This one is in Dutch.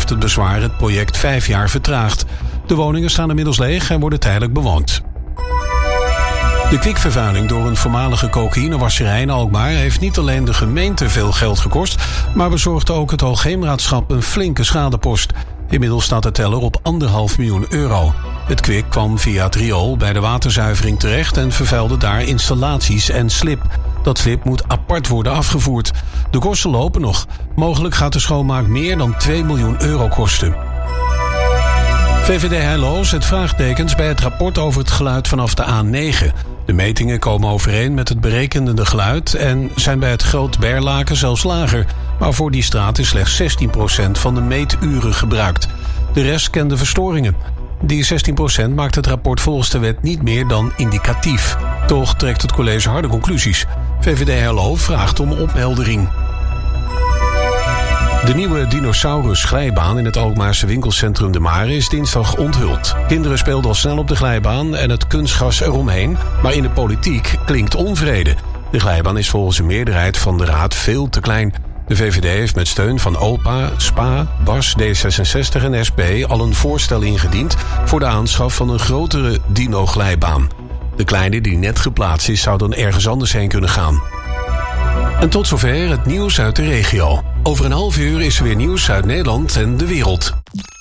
heeft het bezwaar het project 5 jaar vertraagd. De woningen staan inmiddels leeg en worden tijdelijk bewoond. De kwikvervuiling door een voormalige cocaïnewasserij in Alkmaar heeft niet alleen de gemeente veel geld gekost, maar bezorgde ook het Hoogheemraadschap een flinke schadepost. Inmiddels staat de teller op €1,5 miljoen. Het kwik kwam via het riool bij de waterzuivering terecht en vervuilde daar installaties en slib. Dat slib moet apart worden afgevoerd. De kosten lopen nog. Mogelijk gaat de schoonmaak meer dan €2 miljoen kosten. VVD Heilo zet vraagtekens bij het rapport over het geluid vanaf de A9. De metingen komen overeen met het berekende geluid en zijn bij het Groot Berlake zelfs lager. Maar voor die straat is slechts 16% van de meeturen gebruikt. De rest kende verstoringen. Die 16% maakt het rapport volgens de wet niet meer dan indicatief. Toch trekt het college harde conclusies. VVD Heilo vraagt om opheldering. De nieuwe dinosaurus-glijbaan in het Alkmaarse winkelcentrum De Mare is dinsdag onthuld. Kinderen speelden al snel op de glijbaan en het kunstgras eromheen, maar in de politiek klinkt onvrede. De glijbaan is volgens een meerderheid van de raad veel te klein. De VVD heeft met steun van OPA, SPA, BAS, D66 en SP al een voorstel ingediend voor de aanschaf van een grotere dino-glijbaan. De kleine die net geplaatst is zou dan ergens anders heen kunnen gaan. En tot zover het nieuws uit de regio. Over een half uur is er weer nieuws uit Nederland en de wereld.